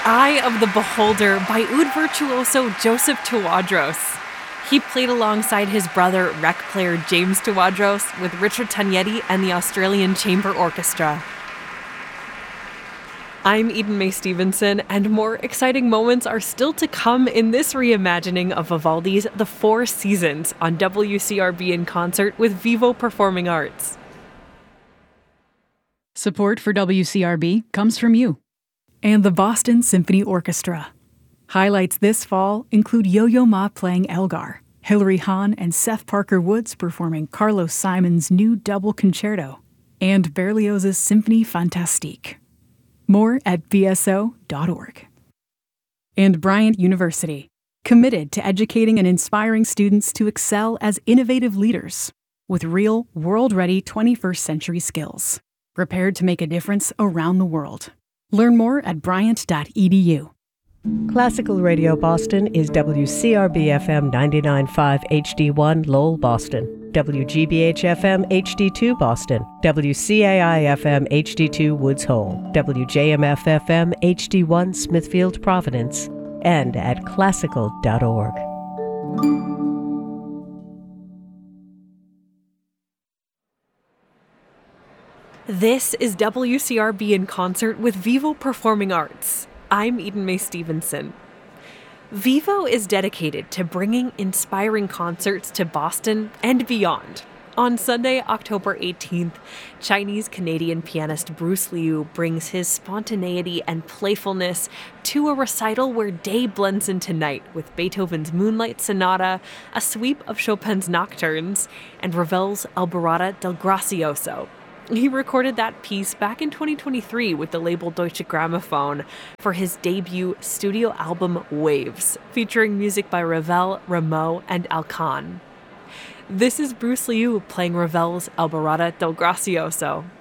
Eye of the Beholder by oud virtuoso Joseph Tawadros. He played alongside his brother, rec player James Tawadros, with Richard Tagnetti and the Australian Chamber Orchestra. I'm Eden May Stevenson, and more exciting moments are still to come in this reimagining of Vivaldi's The Four Seasons on WCRB in concert with Vivo Performing Arts. Support for WCRB comes from you and the Boston Symphony Orchestra. Highlights this fall include Yo-Yo Ma playing Elgar, Hilary Hahn and Seth Parker Woods performing Carlos Simon's new double concerto, and Berlioz's Symphonie Fantastique. More at bso.org. And Bryant University, committed to educating and inspiring students to excel as innovative leaders with real, world-ready 21st century skills, prepared to make a difference around the world. Learn more at bryant.edu. Classical Radio Boston is WCRB-FM 99.5 HD1 Lowell, Boston, WGBH-FM HD2 Boston, WCAI-FM HD2 Woods Hole, WJMF-FM HD1 Smithfield, Providence, and at classical.org. This is WCRB in concert with Vivo Performing Arts. I'm Eden May Stevenson. Vivo is dedicated to bringing inspiring concerts to Boston and beyond. On Sunday, October 18th, Chinese-Canadian pianist Bruce Liu brings his spontaneity and playfulness to a recital where day blends into night with Beethoven's Moonlight Sonata, a sweep of Chopin's Nocturnes, and Ravel's Alborada del Gracioso. He recorded that piece back in 2023 with the label Deutsche Grammophon for his debut studio album Waves, featuring music by Ravel, Rameau, and Alkan. This is Bruce Liu playing Ravel's Alborada del Gracioso.